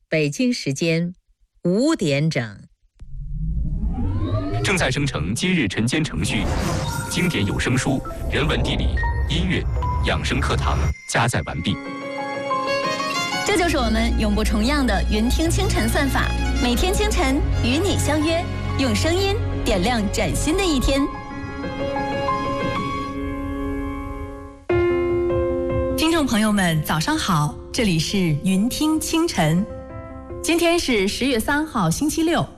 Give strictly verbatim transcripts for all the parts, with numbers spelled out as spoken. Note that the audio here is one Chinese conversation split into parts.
北京时间五点整。 正在生成今日晨间程序，经典有声书、人文地理、音乐、养生课堂加载完毕。 这就是我们永不重样的云听清晨算法，每天清晨与你相约，用声音点亮崭新的一天。 听众朋友们，早上好，这里是云听清晨。今天是十月三号，星期六。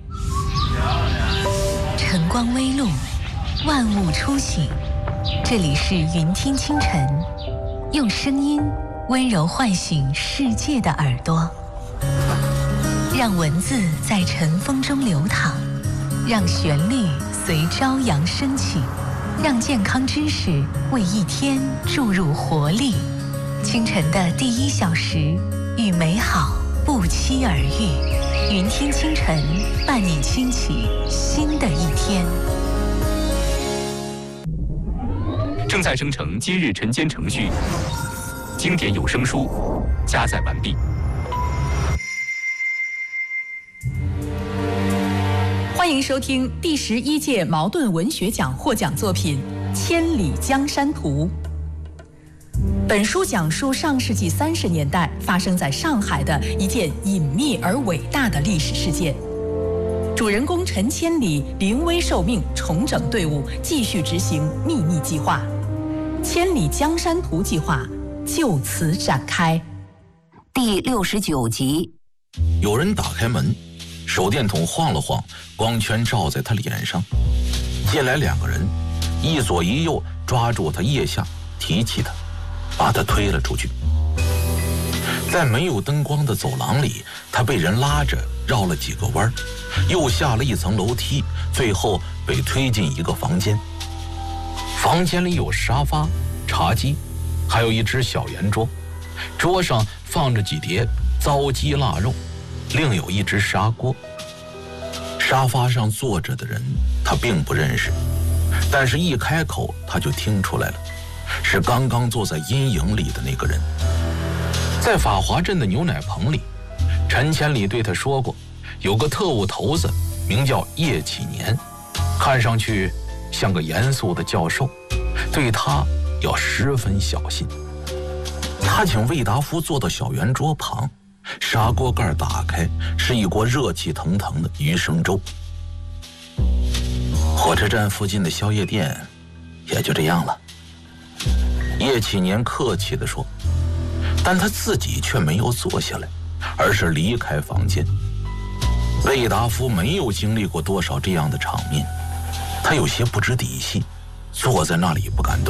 晨光微露，万物初醒。这里是云听清晨，用声音温柔唤醒世界的耳朵，让文字在晨风中流淌，让旋律随朝阳升起，让健康知识为一天注入活力。清晨的第一小时，与美好不期而遇。云听清晨，伴你轻启新的一天。 正在生成今日晨间程序，经典有声书加载完毕。 欢迎收听第十一届茅盾文学奖获奖作品《千里江山图》。本书讲述上世纪三十年代发生在上海的一件隐秘而伟大的历史事件。主人公陈千里临危受命，重整队伍，继续执行秘密计划。千里江山图计划就此展开。 第六十九集。 有人打开门，手电筒晃了晃，光圈照在他脸上。进来两个人，一左一右抓住他腋下，提起他，把他推了出去。在没有灯光的走廊里，他被人拉着绕了几个弯，又下了一层楼梯，最后被推进一个房间。房间里有沙发、茶几，还有一只小圆桌，桌上放着几碟糟鸡腊肉，另有一只砂锅。沙发上坐着的人他并不认识，但是一开口他就听出来了，是刚刚坐在阴影里的那个人。在法华镇的牛奶棚里，陈千里对他说过，有个特务头子名叫叶启年，看上去像个严肃的教授，对他要十分小心。他请魏达夫坐到小圆桌旁，砂锅盖打开，是一锅热气腾腾的鱼生粥。火车站附近的宵夜店也就这样了，叶启年客气地说，但他自己却没有坐下来，而是离开房间。魏达夫没有经历过多少这样的场面，他有些不知底细，坐在那里不敢动。